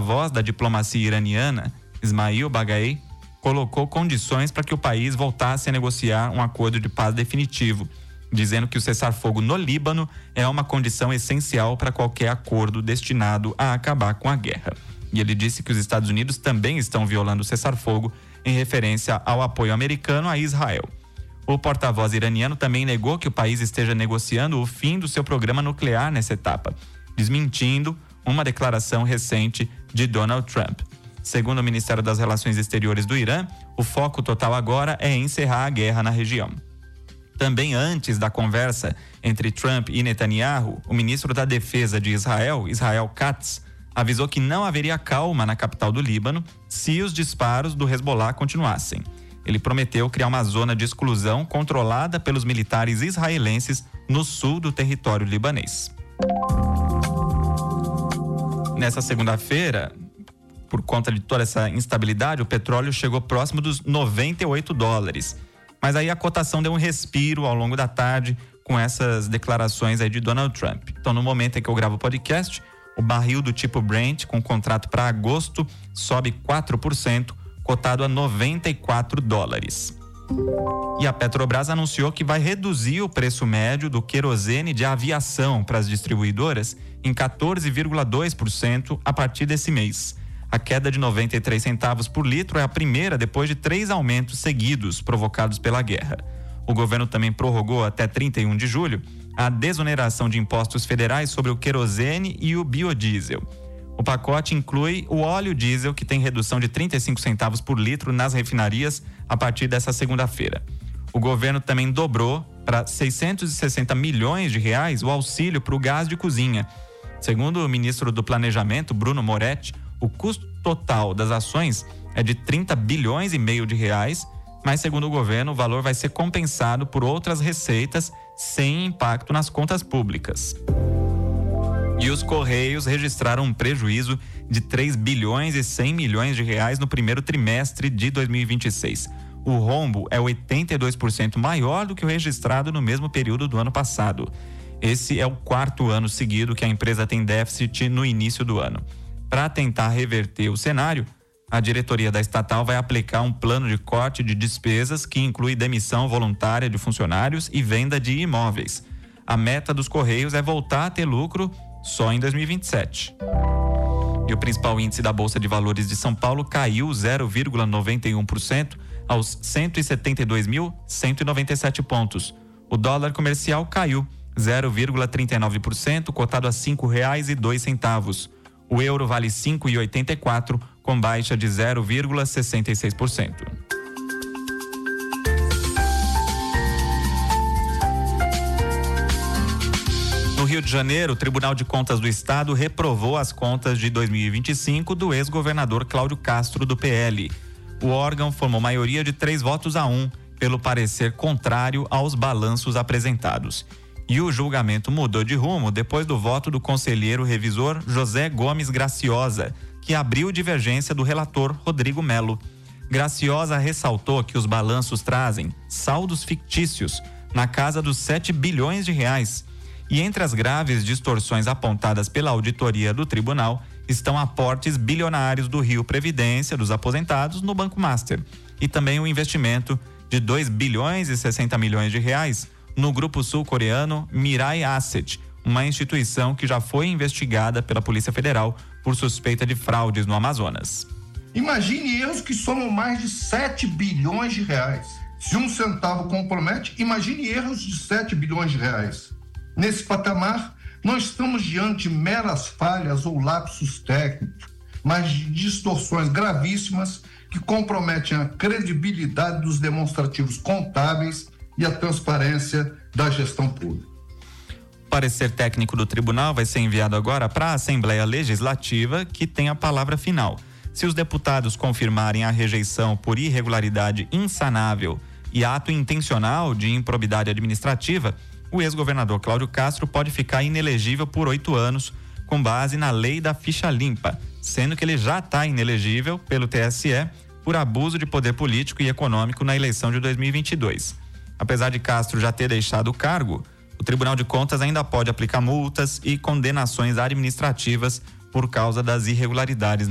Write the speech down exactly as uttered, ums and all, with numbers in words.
porta-voz da diplomacia iraniana, Ismail Baghai, colocou condições para que o país voltasse a negociar um acordo de paz definitivo, dizendo que o cessar-fogo no Líbano é uma condição essencial para qualquer acordo destinado a acabar com a guerra. E ele disse que os Estados Unidos também estão violando o cessar-fogo em referência ao apoio americano a Israel. O porta-voz iraniano também negou que o país esteja negociando o fim do seu programa nuclear nessa etapa, desmentindo uma declaração recente de Donald Trump. Segundo o Ministério das Relações Exteriores do Irã, o foco total agora é encerrar a guerra na região. Também antes da conversa entre Trump e Netanyahu, o ministro da Defesa de Israel, Israel Katz, avisou que não haveria calma na capital do Líbano se os disparos do Hezbollah continuassem. Ele prometeu criar uma zona de exclusão controlada pelos militares israelenses no sul do território libanês. Nessa segunda-feira, por conta de toda essa instabilidade, o petróleo chegou próximo dos noventa e oito dólares. Mas aí a cotação deu um respiro ao longo da tarde com essas declarações aí de Donald Trump. Então, no momento em que eu gravo o podcast, o barril do tipo Brent, com contrato para agosto, sobe quatro por cento, cotado a noventa e quatro dólares. E a Petrobras anunciou que vai reduzir o preço médio do querosene de aviação para as distribuidoras em quatorze vírgula dois por cento a partir desse mês. A queda de noventa e três centavos por litro é a primeira depois de três aumentos seguidos provocados pela guerra. O governo também prorrogou até trinta e um de julho a desoneração de impostos federais sobre o querosene e o biodiesel. O pacote inclui o óleo diesel, que tem redução de trinta e cinco centavos por litro nas refinarias a partir dessa segunda-feira. O governo também dobrou para seiscentos e sessenta milhões de reais o auxílio para o gás de cozinha. Segundo o ministro do Planejamento, Bruno Moretti, o custo total das ações é de trinta bilhões e meio de reais, mas segundo o governo, o valor vai ser compensado por outras receitas sem impacto nas contas públicas. E os Correios registraram um prejuízo de três bilhões e cem milhões de reais no primeiro trimestre de dois mil e vinte e seis. O rombo é oitenta e dois por cento maior do que o registrado no mesmo período do ano passado. Esse é o quarto ano seguido que a empresa tem déficit no início do ano. Para tentar reverter o cenário, a diretoria da estatal vai aplicar um plano de corte de despesas que inclui demissão voluntária de funcionários e venda de imóveis. A meta dos Correios é voltar a ter lucro só em dois mil e vinte e sete. E o principal índice da Bolsa de Valores de São Paulo caiu zero vírgula noventa e um por cento aos cento e setenta e dois mil cento e noventa e sete pontos. O dólar comercial caiu zero vírgula trinta e nove por cento, cotado a cinco reais e dois centavos. O euro vale cinco reais e oitenta e quatro centavos, com baixa de zero vírgula sessenta e seis por cento. No Rio de Janeiro, o Tribunal de Contas do Estado reprovou as contas de dois mil e vinte e cinco do ex-governador Cláudio Castro, do P L. O órgão formou maioria de três votos a um, pelo parecer contrário aos balanços apresentados. E o julgamento mudou de rumo depois do voto do conselheiro revisor José Gomes Graciosa, que abriu divergência do relator Rodrigo Melo. Graciosa ressaltou que os balanços trazem saldos fictícios na casa dos sete bilhões de reais. E entre as graves distorções apontadas pela auditoria do tribunal estão aportes bilionários do Rio Previdência dos aposentados no Banco Master e também o investimento de dois bilhões e sessenta milhões de reais no grupo sul-coreano Mirai Asset, uma instituição que já foi investigada pela Polícia Federal por suspeita de fraudes no Amazonas. Imagine erros que somam mais de sete bilhões de reais. Se um centavo compromete, imagine erros de sete bilhões de reais. Nesse patamar, não estamos diante de meras falhas ou lapsos técnicos, mas de distorções gravíssimas que comprometem a credibilidade dos demonstrativos contábeis e a transparência da gestão pública. O parecer técnico do tribunal vai ser enviado agora para a Assembleia Legislativa, que tem a palavra final. Se os deputados confirmarem a rejeição por irregularidade insanável e ato intencional de improbidade administrativa, o ex-governador Cláudio Castro pode ficar inelegível por oito anos, com base na lei da ficha limpa, sendo que ele já está inelegível pelo T S E por abuso de poder político e econômico na eleição de dois mil e vinte e dois. Apesar de Castro já ter deixado o cargo, o Tribunal de Contas ainda pode aplicar multas e condenações administrativas por causa das irregularidades